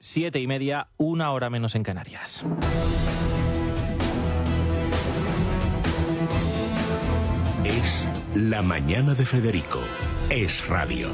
7:30, 1 hora menos en Canarias. Es la mañana de Federico. Es radio.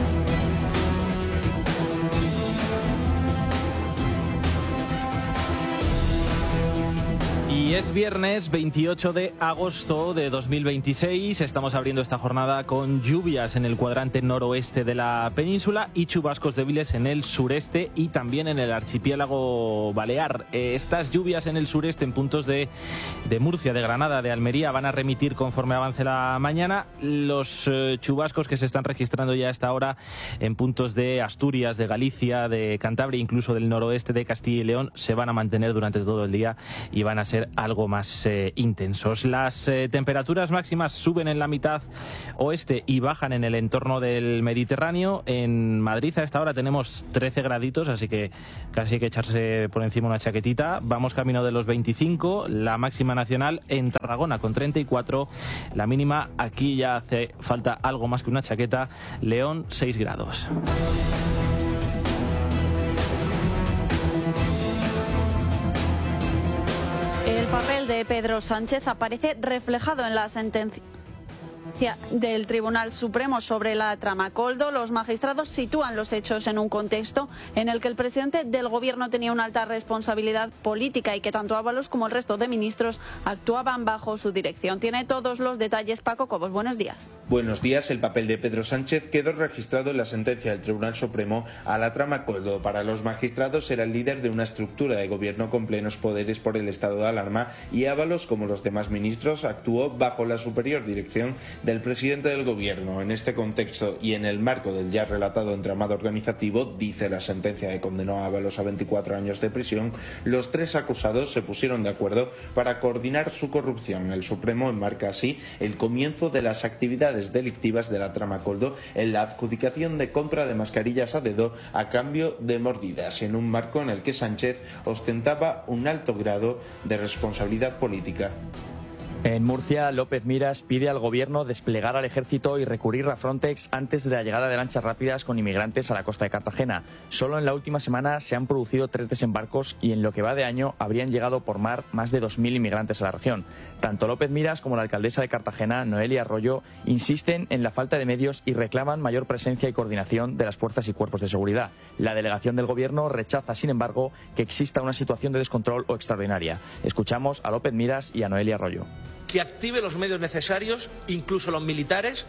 Y es viernes 28 de agosto de 2026. Estamos abriendo esta jornada con lluvias en el cuadrante noroeste de la península y chubascos débiles en el sureste y también en el archipiélago balear. Estas lluvias en el sureste, en puntos de Murcia, de Granada, de Almería, van a remitir conforme avance la mañana. Los chubascos que se están registrando ya a esta hora en puntos de Asturias, de Galicia, de Cantabria, incluso del noroeste de Castilla y León, se van a mantener durante todo el día y van a ser algo más intensos. Las temperaturas máximas suben en la mitad oeste y bajan en el entorno del Mediterráneo. En Madrid a esta hora tenemos 13 graditos, así que casi hay que echarse por encima una chaquetita. Vamos camino de los 25, la máxima nacional en Tarragona con 34, la mínima aquí ya hace falta algo más que una chaqueta, León 6 grados. El papel de Pedro Sánchez aparece reflejado en la sentencia del Tribunal Supremo sobre la trama Koldo. Los magistrados sitúan los hechos en un contexto en el que el presidente del gobierno tenía una alta responsabilidad política y que tanto Ábalos como el resto de ministros actuaban bajo su dirección. Tiene todos los detalles Paco Cobos. Buenos días. Buenos días. El papel de Pedro Sánchez quedó registrado en la sentencia del Tribunal Supremo a la trama Koldo. Para los magistrados era el líder de una estructura de gobierno con plenos poderes por el estado de alarma y Ábalos, como los demás ministros, actuó bajo la superior dirección del presidente del gobierno. En este contexto y en el marco del ya relatado entramado organizativo, dice la sentencia que condenó a Ábalos a 24 años de prisión, los tres acusados se pusieron de acuerdo para coordinar su corrupción. El Supremo enmarca así el comienzo de las actividades delictivas de la trama Koldo en la adjudicación de compra de mascarillas a dedo a cambio de mordidas, en un marco en el que Sánchez ostentaba un alto grado de responsabilidad política. En Murcia, López Miras pide al gobierno desplegar al ejército y recurrir a Frontex antes de la llegada de lanchas rápidas con inmigrantes a la costa de Cartagena. Solo en la última semana se han producido 3 desembarcos y en lo que va de año habrían llegado por mar más de 2.000 inmigrantes a la región. Tanto López Miras como la alcaldesa de Cartagena, Noelia Arroyo, insisten en la falta de medios y reclaman mayor presencia y coordinación de las fuerzas y cuerpos de seguridad. La delegación del gobierno rechaza, sin embargo, que exista una situación de descontrol o extraordinaria. Escuchamos a López Miras y a Noelia Arroyo. Que active los medios necesarios, incluso los militares,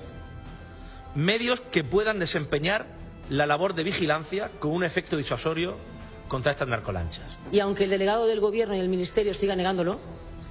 medios que puedan desempeñar la labor de vigilancia con un efecto disuasorio contra estas narcolanchas. Y aunque el delegado del Gobierno y el Ministerio siga negándolo,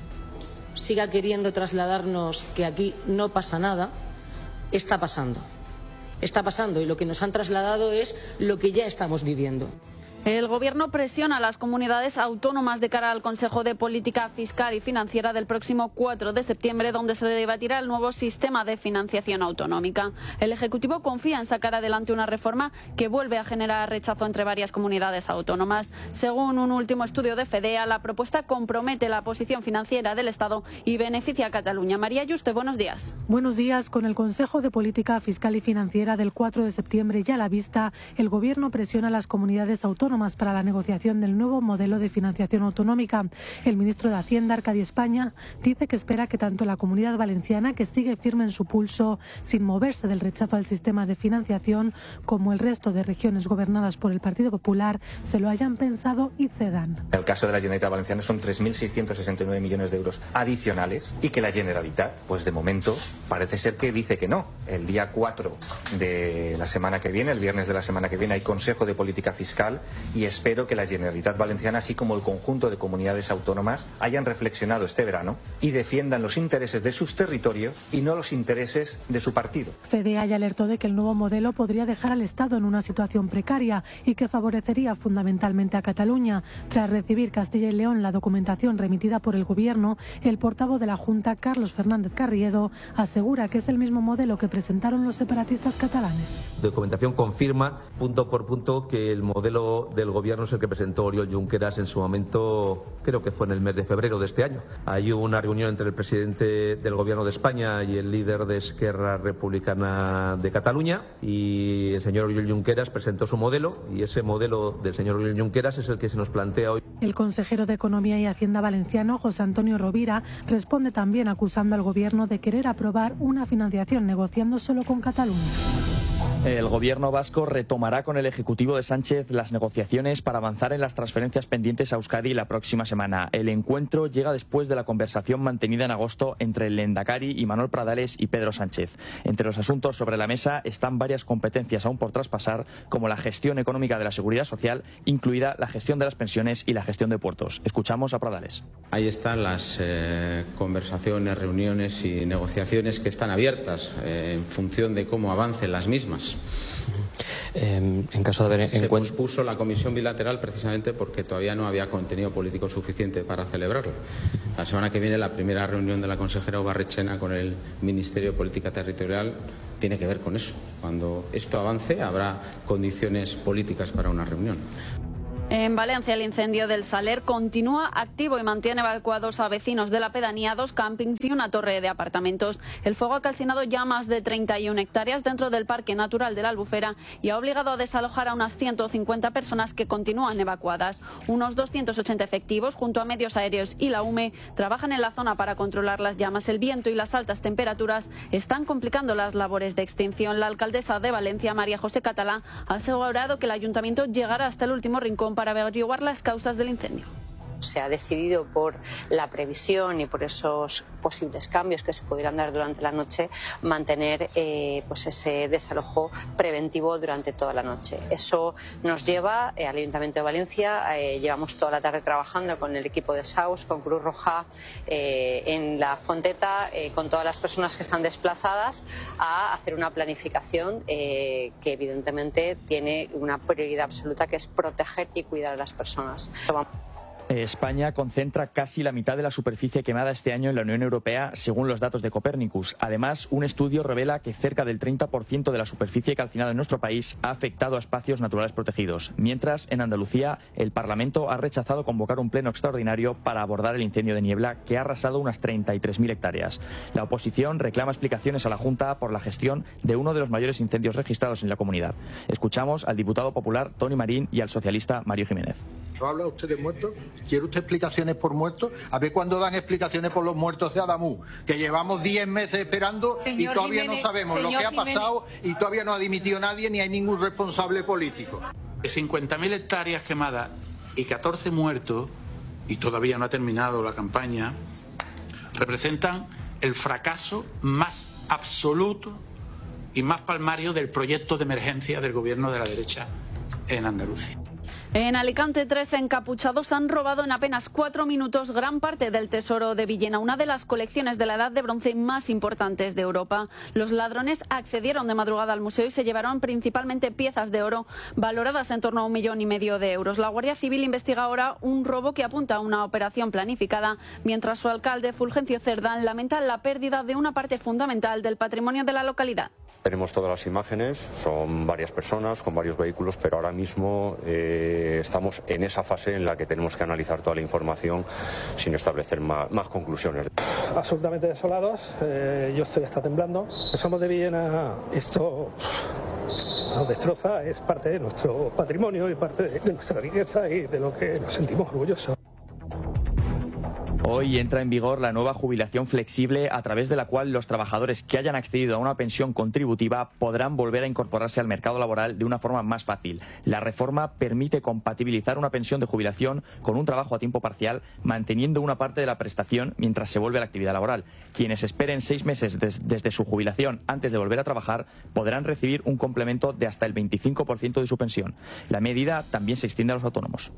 siga queriendo trasladarnos que aquí no pasa nada, está pasando. Está pasando y lo que nos han trasladado es lo que ya estamos viviendo. El Gobierno presiona a las comunidades autónomas de cara al Consejo de Política Fiscal y Financiera del próximo 4 de septiembre, donde se debatirá el nuevo sistema de financiación autonómica. El Ejecutivo confía en sacar adelante una reforma que vuelve a generar rechazo entre varias comunidades autónomas. Según un último estudio de FEDEA, la propuesta compromete la posición financiera del Estado y beneficia a Cataluña. María Yuste, buenos días. Buenos días. Con el Consejo de Política Fiscal y Financiera del 4 de septiembre ya a la vista, el Gobierno presiona a las comunidades autónomas para la negociación del nuevo modelo de financiación autonómica. El ministro de Hacienda, Arcadi España, dice que espera que tanto la Comunidad Valenciana, que sigue firme en su pulso, sin moverse del rechazo al sistema de financiación, como el resto de regiones gobernadas por el Partido Popular, se lo hayan pensado y cedan. En el caso de la Generalitat Valenciana son 3.669 millones de euros adicionales y que la Generalitat, pues de momento, parece ser que dice que no. El día 4 de la semana que viene, el viernes de la semana que viene, hay Consejo de Política Fiscal y espero que la Generalitat Valenciana, así como el conjunto de comunidades autónomas, hayan reflexionado este verano y defiendan los intereses de sus territorios y no los intereses de su partido. FEDEA ya alertó de que el nuevo modelo podría dejar al Estado en una situación precaria y que favorecería fundamentalmente a Cataluña. Tras recibir Castilla y León la documentación remitida por el Gobierno, el portavoz de la Junta, Carlos Fernández Carriedo, asegura que es el mismo modelo que presentaron los separatistas catalanes. La documentación confirma punto por punto que el modelo del Gobierno es el que presentó Oriol Junqueras en su momento, creo que fue en el mes de febrero de este año. Ahí hubo una reunión entre el presidente del Gobierno de España y el líder de Esquerra Republicana de Cataluña, y el señor Oriol Junqueras presentó su modelo, y ese modelo del señor Oriol Junqueras es el que se nos plantea hoy. El consejero de Economía y Hacienda valenciano, José Antonio Rovira, responde también acusando al Gobierno de querer aprobar una financiación negociando solo con Cataluña. El Gobierno vasco retomará con el Ejecutivo de Sánchez las negociaciones para avanzar en las transferencias pendientes a Euskadi la próxima semana. El encuentro llega después de la conversación mantenida en agosto entre el Lehendakari Imanol Pradales y Pedro Sánchez. Entre los asuntos sobre la mesa están varias competencias aún por traspasar, como la gestión económica de la seguridad social, incluida la gestión de las pensiones y la gestión de puertos. Escuchamos a Pradales. Ahí están las conversaciones, reuniones y negociaciones que están abiertas en función de cómo avancen las mismas. En caso de haber se pospuso la comisión bilateral precisamente porque todavía no había contenido político suficiente para celebrarla. La semana que viene la primera reunión de la consejera Obarrechena con el Ministerio de Política Territorial tiene que ver con eso. Cuando esto avance habrá condiciones políticas para una reunión. En Valencia, el incendio del Saler continúa activo y mantiene evacuados a vecinos de la pedanía, 2 campings y una torre de apartamentos. El fuego ha calcinado ya más de 31 hectáreas dentro del Parque Natural de la Albufera y ha obligado a desalojar a unas 150 personas que continúan evacuadas. Unos 280 efectivos, junto a medios aéreos y la UME, trabajan en la zona para controlar las llamas. El viento y las altas temperaturas están complicando las labores de extinción. La alcaldesa de Valencia, María José Catalá, ha asegurado que el ayuntamiento llegará hasta el último rincón para averiguar las causas del incendio. Se ha decidido por la previsión y por esos posibles cambios que se pudieran dar durante la noche mantener pues ese desalojo preventivo durante toda la noche. Eso nos lleva al Ayuntamiento de Valencia, llevamos toda la tarde trabajando con el equipo de SAUS, con Cruz Roja en la Fonteta, con todas las personas que están desplazadas, a hacer una planificación que evidentemente tiene una prioridad absoluta, que es proteger y cuidar a las personas. España concentra casi la mitad de la superficie quemada este año en la Unión Europea, según los datos de Copernicus. Además, un estudio revela que cerca del 30% de la superficie calcinada en nuestro país ha afectado a espacios naturales protegidos. Mientras, en Andalucía, el Parlamento ha rechazado convocar un pleno extraordinario para abordar el incendio de Niebla, que ha arrasado unas 33.000 hectáreas. La oposición reclama explicaciones a la Junta por la gestión de uno de los mayores incendios registrados en la comunidad. Escuchamos al diputado popular Toni Marín y al socialista Mario Jiménez. ¿No habla usted de muertos? ¿Quiere usted explicaciones por muertos? A ver cuándo dan explicaciones por los muertos de Adamú, que llevamos 10 meses esperando y todavía no sabemos lo que ha pasado y todavía no ha dimitido nadie ni hay ningún responsable político. 50.000 hectáreas quemadas y 14 muertos, y todavía no ha terminado la campaña, representan el fracaso más absoluto y más palmario del proyecto de emergencia del gobierno de la derecha en Andalucía. En Alicante, 3 encapuchados han robado en apenas 4 minutos gran parte del tesoro de Villena, una de las colecciones de la Edad de Bronce más importantes de Europa. Los ladrones accedieron de madrugada al museo y se llevaron principalmente piezas de oro valoradas en torno a 1,5 millones de euros. La Guardia Civil investiga ahora un robo que apunta a una operación planificada, mientras su alcalde, Fulgencio Cerdán, lamenta la pérdida de una parte fundamental del patrimonio de la localidad. Tenemos todas las imágenes, son varias personas con varios vehículos, pero ahora mismo estamos en esa fase en la que tenemos que analizar toda la información sin establecer más conclusiones. Absolutamente desolados, yo estoy hasta temblando. Somos de Villena, esto nos destroza, es parte de nuestro patrimonio y parte de nuestra riqueza y de lo que nos sentimos orgullosos. Hoy entra en vigor la nueva jubilación flexible, a través de la cual los trabajadores que hayan accedido a una pensión contributiva podrán volver a incorporarse al mercado laboral de una forma más fácil. La reforma permite compatibilizar una pensión de jubilación con un trabajo a tiempo parcial, manteniendo una parte de la prestación mientras se vuelve a la actividad laboral. Quienes esperen 6 meses desde su jubilación antes de volver a trabajar podrán recibir un complemento de hasta el 25% de su pensión. La medida también se extiende a los autónomos.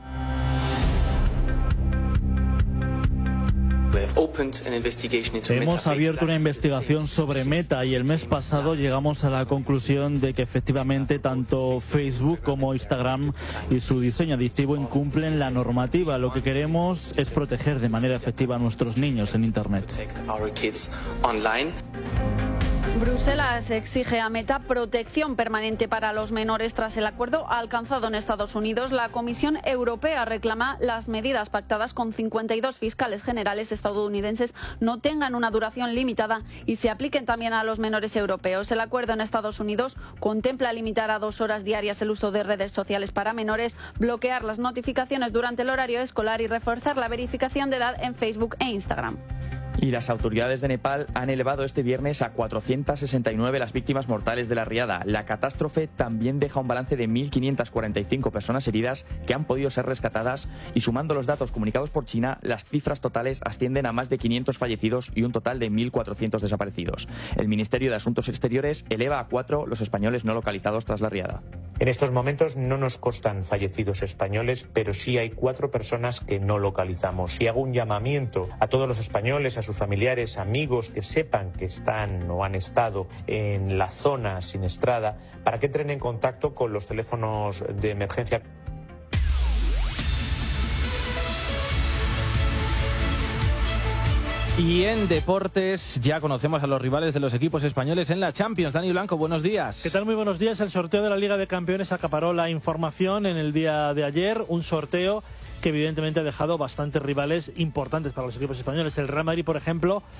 Hemos abierto una investigación sobre Meta y el mes pasado llegamos a la conclusión de que efectivamente tanto Facebook como Instagram y su diseño adictivo incumplen la normativa. Lo que queremos es proteger de manera efectiva a nuestros niños en Internet. Bruselas exige a Meta protección permanente para los menores tras el acuerdo alcanzado en Estados Unidos. La Comisión Europea reclama las medidas pactadas con 52 fiscales generales estadounidenses no tengan una duración limitada y se apliquen también a los menores europeos. El acuerdo en Estados Unidos contempla limitar a 2 horas diarias el uso de redes sociales para menores, bloquear las notificaciones durante el horario escolar y reforzar la verificación de edad en Facebook e Instagram. Y las autoridades de Nepal han elevado este viernes a 469 las víctimas mortales de la riada. La catástrofe también deja un balance de 1.545 personas heridas que han podido ser rescatadas y, sumando los datos comunicados por China, las cifras totales ascienden a más de 500 fallecidos y un total de 1.400 desaparecidos. El Ministerio de Asuntos Exteriores eleva a 4 los españoles no localizados tras la riada. En estos momentos no nos constan fallecidos españoles, pero sí hay 4 personas que no localizamos. Y hago un llamamiento a todos los españoles, a sus familiares, amigos que sepan que están o han estado en la zona siniestrada, para que entren en contacto con los teléfonos de emergencia. Y en deportes ya conocemos a los rivales de los equipos españoles en la Champions. Dani Blanco, buenos días. ¿Qué tal? Muy buenos días. El sorteo de la Liga de Campeones acaparó la información en el día de ayer. Un sorteo que evidentemente ha dejado bastantes rivales importantes para los equipos españoles. El Real Madrid, por ejemplo,